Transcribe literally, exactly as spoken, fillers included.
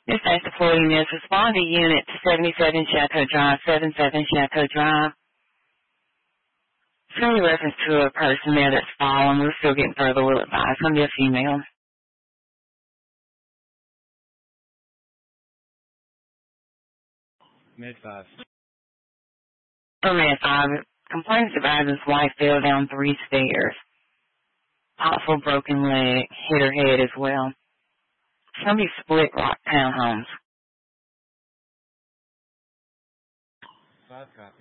This is supporting this. Respond to unit to seventy-seven Chateau Drive, seventy-seven Chateau Drive. It's only reference to a person there that's fallen. We're still getting further will advise. It's going to be a female. Mid five. For Med five, complaints about his wife fell down three stairs. Possible broken leg, hit her head as well. Somebody split rock townhomes. Five copy.